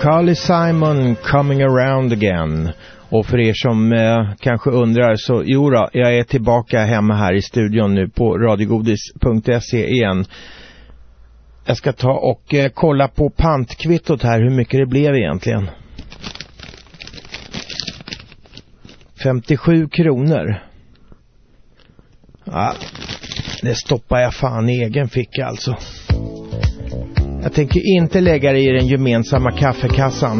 Carly Simon, Coming Around Again. Och för er som kanske undrar så, jodå, jag är tillbaka hemma här i studion nu på radiogodis.se igen. Jag ska ta och kolla på pantkvittot här, hur mycket det blev egentligen. 57 kronor. Ja, det stoppar jag fan i egen ficka alltså. Jag tänker inte lägga det i den gemensamma kaffekassan.